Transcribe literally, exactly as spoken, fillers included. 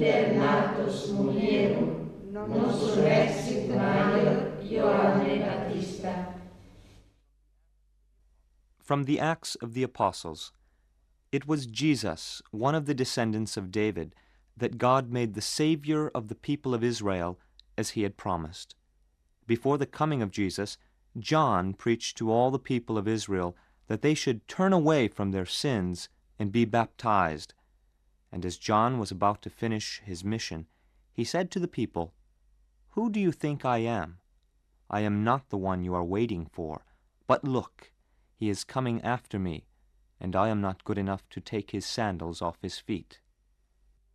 natos mulierum, non surrexit maior Ioanne Baptista. From the Acts of the Apostles. It was Jesus, one of the descendants of David, that God made the Savior of the people of Israel, as he had promised. Before the coming of Jesus, John preached to all the people of Israel that they should turn away from their sins and be baptized. And as John was about to finish his mission, he said to the people, "Who do you think I am? I am not the one you are waiting for, but look, he is coming after me, and I am not good enough to take his sandals off his feet."